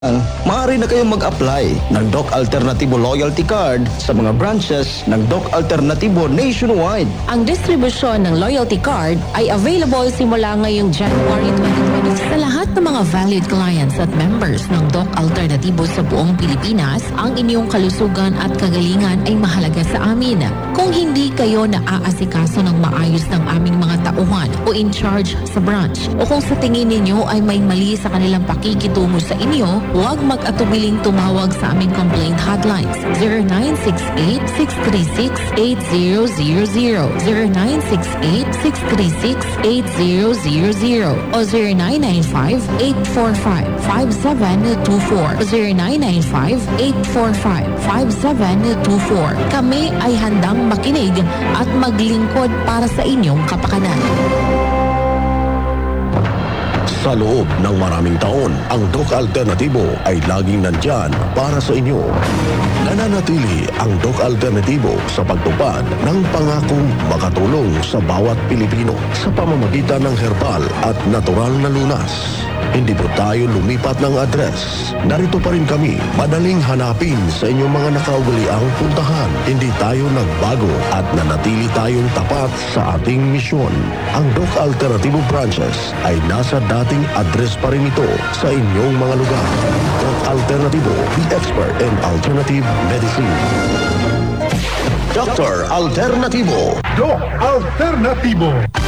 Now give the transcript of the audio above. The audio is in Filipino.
Maaari na kayong mag-apply ng Doc Alternatibo Loyalty Card sa mga branches ng Doc Alternatibo nationwide. Ang distribusyon ng loyalty card ay available simula ngayong January 2020 sa lahat ng mga valued clients at members ng Doc Alternatibo sa buong Pilipinas. Ang inyong kalusugan at kagalingan ay mahalaga sa amin. Kung hindi kayo naaasikaso ng maayos ng aming mga tauhan o in charge sa branch, o kung sa tingin ninyo ay may mali sa kanilang pakikitungo sa inyo, huwag mag-atubiling tumawag sa aming complaint hotlines 0968-636-8000, 0968-636-8000 o 0995-845-5724, 0995-845-5724. Kami ay handang makinig at maglingkod para sa inyong kapakanan. Sa loob ng maraming taon, ang Doc Alternatibo ay laging nandyan para sa inyo. Nananatili ang Doc Alternatibo sa pagtupad ng pangakong makatulong sa bawat Pilipino sa pamamagitan ng herbal at natural na lunas. Hindi po tayo lumipat ng address. Narito pa rin kami, madaling hanapin sa inyong mga nakaugaliang puntahan. Hindi tayo nagbago at nanatili tayong tapat sa ating misyon. Ang Doc Alternatibo branches ay nasa dating address pa rin ito sa inyong mga lugar. Doc Alternatibo, the expert in alternative medicine. Dr. Alternativo. Doc Alternatibo.